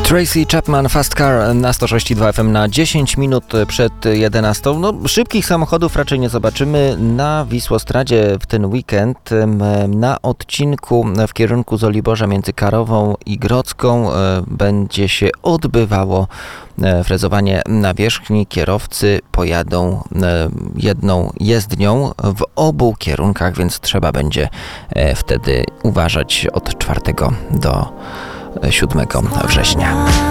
Tracy Chapman, Fast Car na 106.2 FM na 10 minut przed 11. No, szybkich samochodów raczej nie zobaczymy na Wisłostradzie w ten weekend. Na odcinku w kierunku Zoliborza między Karową i Grodzką będzie się odbywało frezowanie nawierzchni. Kierowcy pojadą jedną jezdnią w obu kierunkach, więc trzeba będzie wtedy uważać od 4 do 7 września.